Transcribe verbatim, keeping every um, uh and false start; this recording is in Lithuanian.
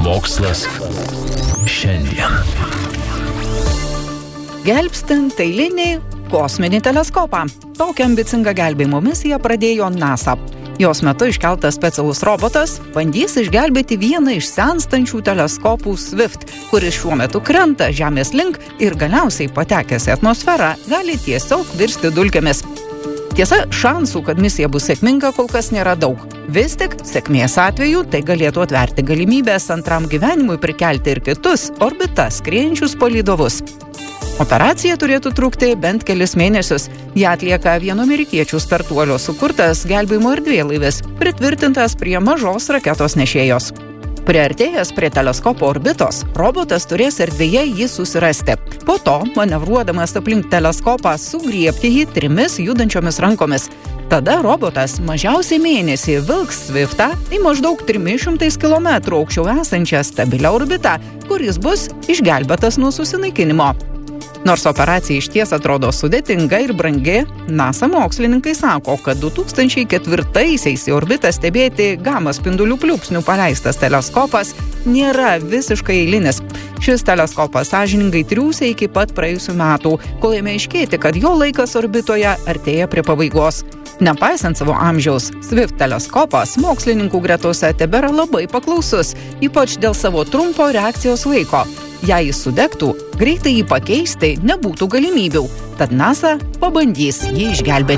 Mokslas šiandien. Gelbstint eilinį kosminį teleskopą. Tokią ambicingą gelbėjimo misiją pradėjo NASA. Jos metu iškeltas specialus robotas bandys išgelbėti vieną iš senstančių teleskopų Swift, kuris šiuo metu krenta Žemės link ir galiausiai patekęs į atmosferą gali tiesiog virsti dulkėmis. Tiesa, šansų, kad misija bus sėkminga, kol kas nėra daug. Vis tik, sėkmės atveju tai galėtų atverti galimybės antram gyvenimui prikelti ir kitus orbitas skriejančius palydovus. Operacija turėtų trukti bent kelis mėnesius. Ją atlieka vieno amerikiečių startuolio sukurtas gelbėjimo erdvėlaivis, pritvirtintas prie mažos raketos nešėjos. Priartėjęs prie teleskopo orbitos, robotas turės erdvėje jį susirasti. Po to, manevruodamas aplink teleskopą, sugriebti jį trimis judančiomis rankomis. Tada robotas mažiausiai mėnesį vilks Swiftą į maždaug trimis šimtais kilometrų aukščiau esančią stabilią orbitą, kur jis bus išgelbėtas nuo susinaikinimo. Nors operacija išties atrodo sudėtinga ir brangi, NASA mokslininkai sako, kad du tūkstančiai ketvirtaisiais į orbitą stebėti gama spindulių pliūpsnių paleistas teleskopas nėra visiškai eilinis. Šis teleskopas sąžiningai triūsė iki pat praėjusių metų, kol ėmė aiškėti, kad jo laikas orbitoje artėja prie pabaigos. Nepaisant savo amžiaus, Swift teleskopas mokslininkų gretose tebėra labai paklausus, ypač dėl savo trumpo reakcijos laiko. Jei jis sudegtų, greitai jį pakeisti nebūtų galimybių, tad NASA pabandys jį išgelbėti.